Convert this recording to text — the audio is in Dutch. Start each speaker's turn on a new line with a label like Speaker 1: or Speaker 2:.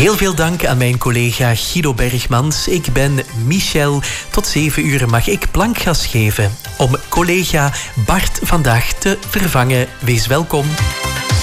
Speaker 1: Heel veel dank aan mijn collega Guido Bergmans. Ik ben Michel. Tot 7 uur mag ik plankgas geven om collega Bart vandaag te vervangen. Wees welkom.